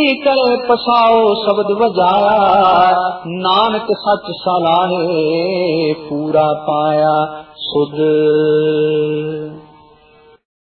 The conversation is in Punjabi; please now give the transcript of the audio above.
करे पसाओ शब्द बजाया, नानक सच सलाहे पूरा पाया सुध।